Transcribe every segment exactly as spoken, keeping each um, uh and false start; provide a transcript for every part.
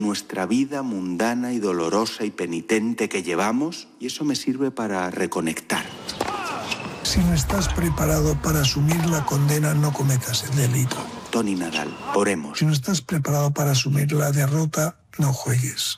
nuestra vida mundana y dolorosa y penitente que llevamos, y eso me sirve para reconectar. Si no estás preparado para asumir la condena, no cometas el delito. Tony Nadal, oremos. Si no estás preparado para asumir la derrota, no juegues.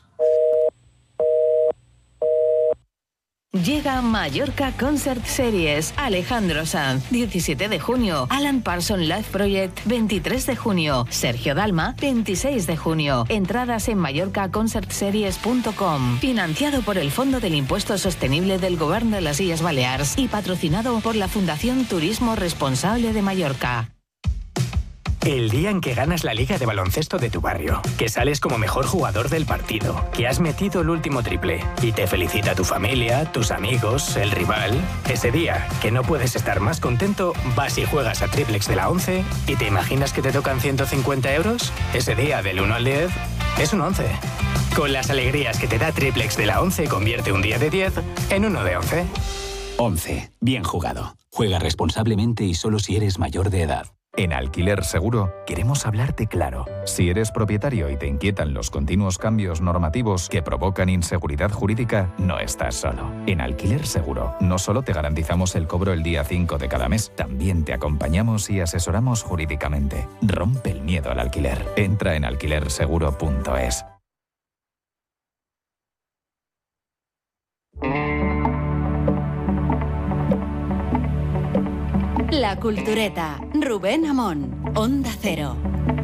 Llega Mallorca Concert Series. Alejandro Sanz, diecisiete de junio. Alan Parsons Live Project, veintitrés de junio. Sergio Dalma, veintiséis de junio. Entradas en mallorca concert series punto com. Financiado por el Fondo del Impuesto Sostenible del Gobierno de las Illes Balears y patrocinado por la Fundación Turismo Responsable de Mallorca. El día en que ganas la liga de baloncesto de tu barrio, que sales como mejor jugador del partido, que has metido el último triple y te felicita tu familia, tus amigos, el rival. Ese día, que no puedes estar más contento, vas y juegas a Triplex de la once y te imaginas que te tocan ciento cincuenta euros. Ese día, del uno al diez, es un once. Con las alegrías que te da Triplex de la once, convierte un día de diez en uno de once. once. Bien jugado. Juega responsablemente y solo si eres mayor de edad. En Alquiler Seguro queremos hablarte claro. Si eres propietario y te inquietan los continuos cambios normativos que provocan inseguridad jurídica, no estás solo. En Alquiler Seguro no solo te garantizamos el cobro el día cinco de cada mes, también te acompañamos y asesoramos jurídicamente. Rompe el miedo al alquiler. Entra en alquiler seguro punto es. La Cultureta, Rubén Amón, Onda Cero.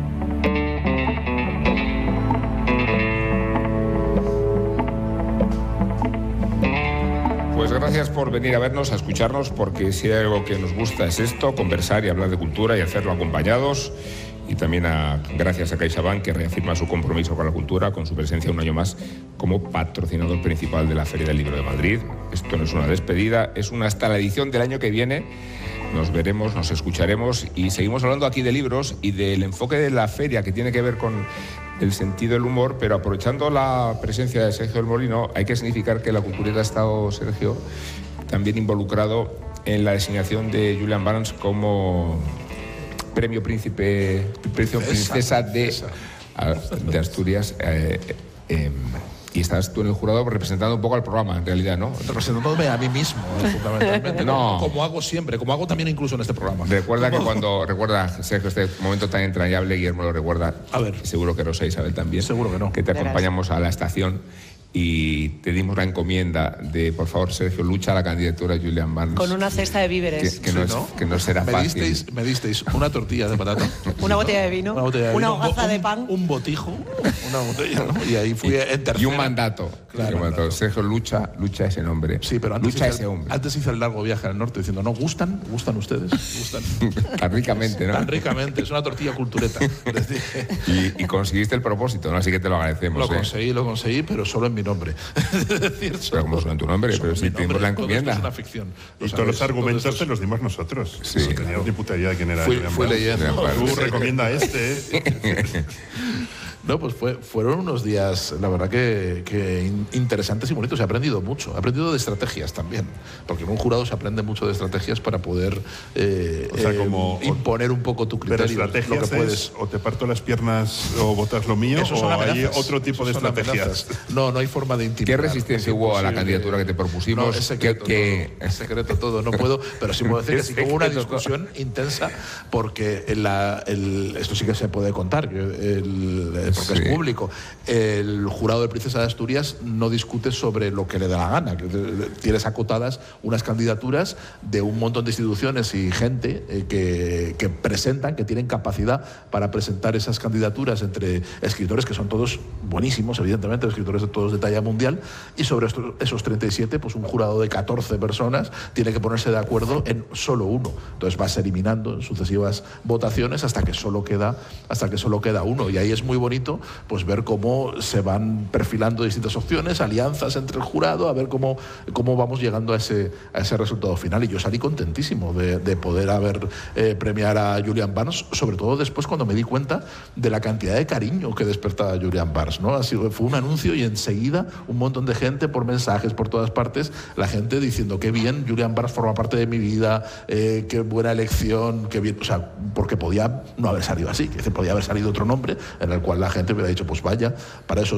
Pues gracias por venir a vernos, a escucharnos, porque si hay algo que nos gusta es esto, conversar y hablar de cultura y hacerlo acompañados. Y también a, gracias a CaixaBank, que reafirma su compromiso con la cultura, con su presencia un año más como patrocinador principal de la Feria del Libro de Madrid. Esto no es una despedida, es una hasta la edición del año que viene. Nos veremos, nos escucharemos y seguimos hablando aquí de libros y del enfoque de la feria que tiene que ver con el sentido del humor, pero aprovechando la presencia de Sergio del Molino, hay que significar que la Cultureta ha estado, Sergio, también involucrado en la designación de Julian Barnes como premio príncipe, premio princesa de, de Asturias. Eh, eh, Y estás tú en el jurado representando un poco al programa, en realidad, ¿no? Representándome a mí mismo, fundamentalmente. No. Como hago siempre, como hago también incluso en este programa. Recuerda que cuando, recuerda, Sergio, este momento tan entrañable, Guillermo lo recuerda. A ver. Seguro que Rosa Isabel también. Seguro que no. Que te acompañamos a la estación y te dimos la encomienda de, por favor, Sergio, lucha a la candidatura de Julian Barnes. Con una cesta de víveres. Que, que, Sí, no, es, ¿no? que no será me fácil. Disteis, me disteis una tortilla de patata. Una botella de vino. Una, botella de una vino, hogaza un, de pan. Un botijo. Una botella, ¿no? Y ahí fui y, en tercera. Y un mandato. Claro, un mandato. Sergio, lucha, lucha ese nombre. Sí, pero antes lucha hice, ese hombre. antes hice el largo viaje al norte diciendo, ¿no gustan? ¿Gustan ustedes? ¿Gustan? Tan ricamente, ¿no? Tan ricamente. Es una tortilla cultureta. Les dije. Y, y conseguiste el propósito, ¿no? Así que te lo agradecemos. Lo ¿eh? conseguí, lo conseguí, pero solo en mi nombre. Decir, pero como suena tu nombre, pero si tenemos la encomienda. Es una ficción. Y todos los argumentos te los dimos nosotros. Sí. No teníamos ni puta idea de quién era. Fui, fui leyendo. Tú recomienda este. No, pues fue, fueron unos días, la verdad que, que interesantes y bonitos. He aprendido mucho. He aprendido de estrategias también. Porque en un jurado se aprende mucho de estrategias para poder eh, o sea, como, eh, imponer un poco tu criterio. Pero estrategias lo que puedes. Es, o te parto las piernas o botas lo mío, Eso o hay otro tipo de estrategias. Amenazas. No, no hay forma de intimidar. ¿Qué resistencia hubo a la candidatura que te propusimos? No, es secreto, que, todo, es secreto todo. No puedo, pero sí puedo decir que sí que hubo una discusión intensa porque la, el, esto sí que se puede contar, el, el, porque sí. es público. El jurado de Princesa de Asturias no discute sobre lo que le da la gana. Tienes acotadas unas candidaturas de un montón de instituciones y gente eh, que, que presentan, que tienen capacidad para presentar esas candidaturas entre escritores que son todos buenísimos, evidentemente, escritores de todos de talla mundial, y sobre estos, esos treinta y siete, pues un jurado de catorce personas tiene que ponerse de acuerdo en solo uno. Entonces vas eliminando en sucesivas votaciones hasta que solo queda, hasta que solo queda uno. Y ahí es muy bonito pues ver cómo se van perfilando distintas opciones, alianzas entre el jurado, a ver cómo, cómo vamos llegando a ese, a ese resultado final. Y yo salí contentísimo de, de poder haber eh, premiar a Julian Barnes, sobre todo después cuando me di cuenta de la cantidad de cariño que despertaba Julian Barnes, ¿no? Así, fue un anuncio y enseguida un montón de gente por mensajes por todas partes, la gente diciendo qué bien, Julian Barnes forma parte de mi vida, eh, qué buena elección, qué bien, o sea, porque podía no haber salido así, que podía haber salido otro nombre en el cual la gente gente hubiera dicho, pues vaya, para eso